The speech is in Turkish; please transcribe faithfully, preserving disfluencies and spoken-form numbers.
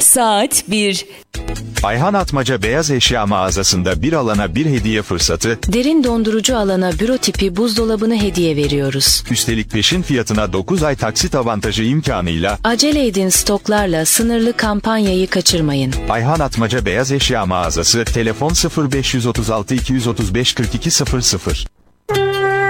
Saat bir. Ayhan Atmaca Beyaz Eşya mağazasında bir alana bir hediye fırsatı, Derin dondurucu alana büro tipi buzdolabını hediye veriyoruz. üstelik peşin fiyatına dokuz ay taksit avantajı imkanıyla. Acele edin, stoklarla sınırlı kampanyayı kaçırmayın. Ayhan Atmaca Beyaz Eşya mağazası, telefon sıfır beş otuz altı iki yüz otuz beş kırk iki sıfır sıfır.